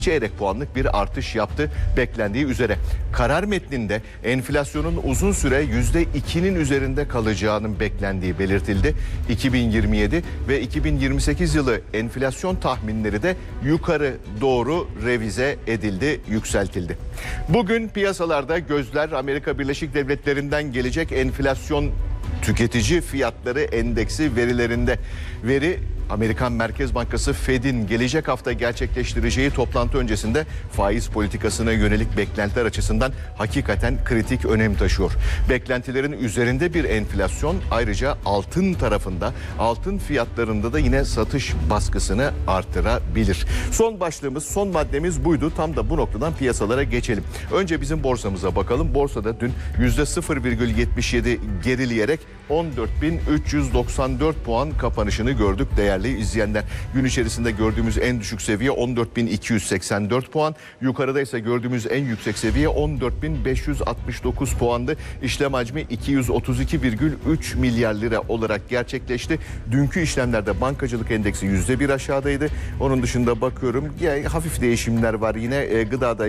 çeyrek puanlık bir artış yaptı beklendiği üzere. Karar metninde enflasyonun uzun süre %2'nin üzerinde kalacağının beklendiği belirtildi. 2027 ve 2028 yılı enflasyon tahminleri de yukarı doğru revize edildi, yükseltildi. Bugün piyasalarda gözler Amerika Birleşik Devletleri'nden gelecek enflasyon tüketici fiyatları endeksi verilerinde. Veri Amerikan Merkez Bankası Fed'in gelecek hafta gerçekleştireceği toplantı öncesinde faiz politikasına yönelik beklentiler açısından hakikaten kritik önem taşıyor. Beklentilerin üzerinde bir enflasyon ayrıca altın tarafında, altın fiyatlarında da yine satış baskısını artırabilir. Son başlığımız, son maddemiz buydu. Tam da bu noktadan piyasalara geçelim. Önce bizim borsamıza bakalım. Borsada dün %0,77 gerileyerek 14.394 puan kapanışını gördük değerli izleyenler. Gün içerisinde gördüğümüz en düşük seviye 14.284 puan. Yukarıda ise gördüğümüz en yüksek seviye 14.569 puandı. İşlem hacmi 232,3 milyar lira olarak gerçekleşti. Dünkü işlemlerde bankacılık endeksi %1 aşağıdaydı. Onun dışında bakıyorum hafif değişimler var yine. Gıdada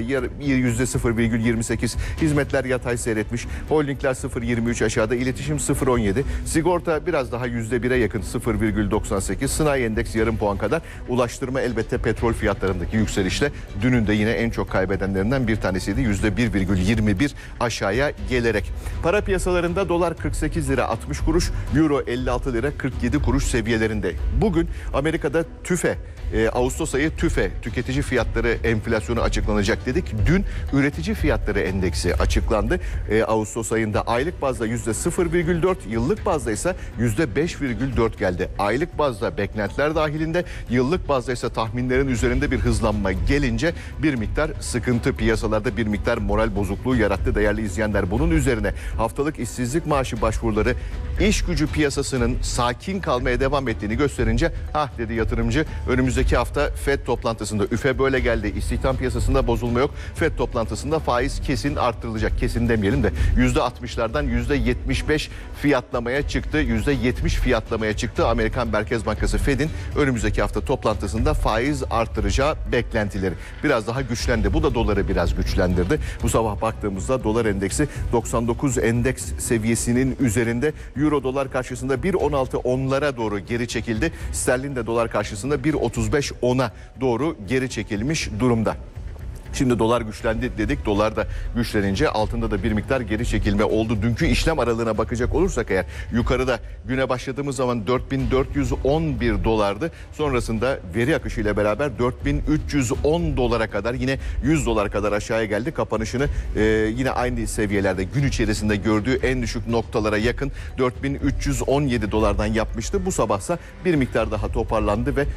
%0,28, hizmetler yatay seyretmiş. Holdingler 0,23 aşağıda, iletişim 0,17. Sigorta biraz daha %1'e yakın 0,98. Sanayi endeks yarım puan kadar. Ulaştırma elbette petrol fiyatlarındaki yükselişle dünün de yine en çok kaybedenlerinden bir tanesiydi. %1,21 aşağıya gelerek. Para piyasalarında dolar 48 lira 60 kuruş, euro 56 lira 47 kuruş seviyelerinde. Bugün Amerika'da TÜFE, Ağustos ayı TÜFE tüketici fiyatları enflasyonu açıklanacak dedik. Dün üretici fiyatları endeksi açıklandı. Ağustos ayında aylık bazda %0,4, yıllık bazda ise %5,4 geldi. Aylık bazda beklentiler dahilinde, yıllık bazda ise tahminlerin üzerinde bir hızlanma gelince bir miktar sıkıntı, piyasalarda bir miktar moral bozukluğu yarattı değerli izleyenler. Bunun üzerine haftalık işsizlik maaşı başvuruları iş gücü piyasasının sakin kalmaya devam ettiğini gösterince dedi yatırımcı, önümüzdeki hafta FED toplantısında üfe böyle geldi. İstihdam piyasasında bozulma yok. FED toplantısında faiz kesin arttırılacak. Kesin demeyelim de %60'lardan %75 fiyatlamaya çıktı. %70 fiyatlamaya çıktı. Amerikan Merkez Bankası Fed'in önümüzdeki hafta toplantısında faiz arttıracağı beklentileri biraz daha güçlendi. Bu da doları biraz güçlendirdi. Bu sabah baktığımızda dolar endeksi 99 endeks seviyesinin üzerinde. Euro dolar karşısında 1.16-10'lara doğru geri çekildi. Sterlin de dolar karşısında 1.35-10'a doğru geri çekilmiş durumda. Şimdi dolar güçlendi dedik. Dolar da güçlenince altında da bir miktar geri çekilme oldu. Dünkü işlem aralığına bakacak olursak eğer yukarıda güne başladığımız zaman 4.411 dolardı. Sonrasında veri akışıyla beraber 4.310 dolara kadar, yine 100 dolar kadar aşağıya geldi. Kapanışını yine aynı seviyelerde gün içerisinde gördüğü en düşük noktalara yakın 4.317 dolardan yapmıştı. Bu sabahsa bir miktar daha toparlandı ve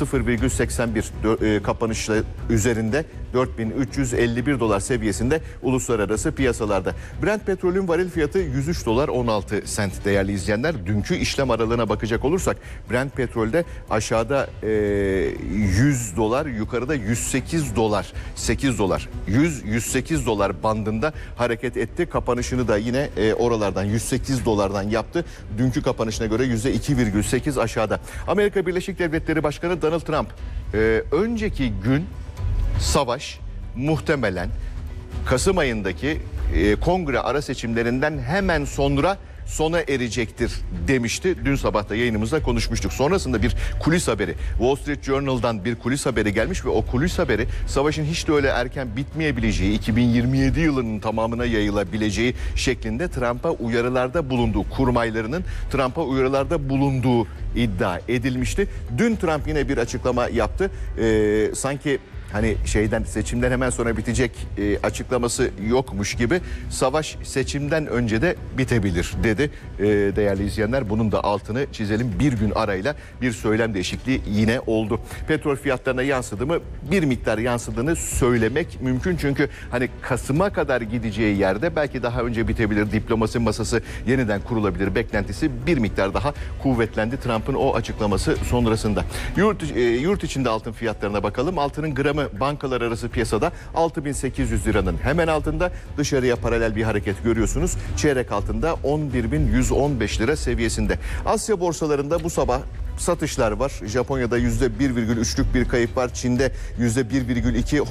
%0,81 kapanışla üzerinde 4.351 dolar seviyesinde uluslararası piyasalarda. Brent petrolün varil fiyatı 103 dolar 16 sent değerli izleyenler. Dünkü işlem aralığına bakacak olursak Brent petrolde aşağıda 100 dolar, yukarıda 108 dolar, 8 dolar, 108 dolar bandında hareket etti. Kapanışını da yine oralardan 108 dolardan yaptı. Dünkü kapanışına göre %2,8 aşağıda. Amerika Birleşik Devletleri Başkanı Donald Trump önceki gün savaş muhtemelen Kasım ayındaki kongre ara seçimlerinden hemen sonra sona erecektir demişti. Dün sabah da yayınımızda konuşmuştuk. Sonrasında bir kulis haberi, Wall Street Journal'dan bir kulis haberi gelmiş ve o kulis haberi savaşın hiç de öyle erken bitmeyebileceği, 2027 yılının tamamına yayılabileceği şeklinde Trump'a uyarılarda bulunduğu, kurmaylarının Trump'a uyarılarda bulunduğu iddia edilmişti. Dün Trump yine bir açıklama yaptı. Sanki seçimden hemen sonra bitecek açıklaması yokmuş gibi, savaş seçimden önce de bitebilir dedi. Değerli izleyenler, bunun da altını çizelim. Bir gün arayla bir söylem değişikliği yine oldu. Petrol fiyatlarına yansıdı mı? Bir miktar yansıdığını söylemek mümkün. Çünkü Kasım'a kadar gideceği yerde belki daha önce bitebilir. Diplomasi masası yeniden kurulabilir beklentisi bir miktar daha kuvvetlendi Trump'ın o açıklaması sonrasında. Yurt içinde altın fiyatlarına bakalım. Altının gramı bankalar arası piyasada 6.800 liranın hemen altında, dışarıya paralel bir hareket görüyorsunuz. Çeyrek altında 11.115 lira seviyesinde. Asya borsalarında bu sabah satışlar var. Japonya'da %1,3'lük bir kayıp var. Çin'de %1,2,